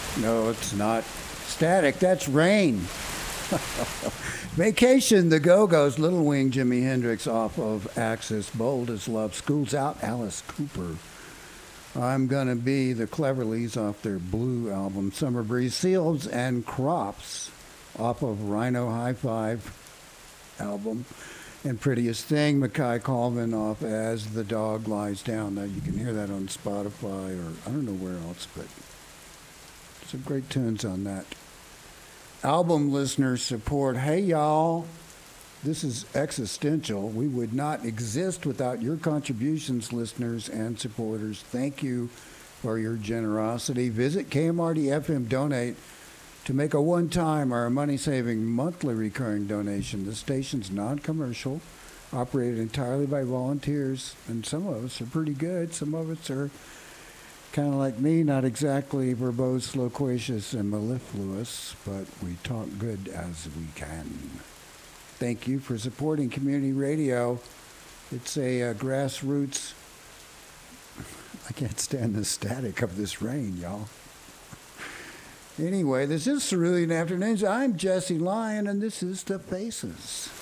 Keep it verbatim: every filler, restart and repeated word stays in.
No, it's not static. That's rain. Vacation, the Go-Go's, Little Wing, Jimi Hendrix off of Axis, Bold as Love, School's Out, Alice Cooper. I'm Gonna Be, the Cleverleys off their Blue album, Summer Breeze, Seals and Crops off of Rhino High Five album, and Prettiest Thing, Mackay Colvin off As the Dog Lies Down. Now you can hear that on Spotify or I don't know where else, but some great tunes on that. Album listener support. Hey, y'all. This is existential. We would not exist without your contributions, listeners and supporters. Thank you for your generosity. Visit K M R D F M Donate to make a one-time or a money-saving monthly recurring donation. The station's non-commercial, operated entirely by volunteers, and some of us are pretty good. Some of us are kind of like me, not exactly verbose, loquacious, and mellifluous, but we talk good as we can. Thank you for supporting community radio. It's a uh, grassroots. I can't stand the static of this rain, y'all. Anyway, this is Cerulean Afternoons. I'm Jesse Lyon, and this is The Faces.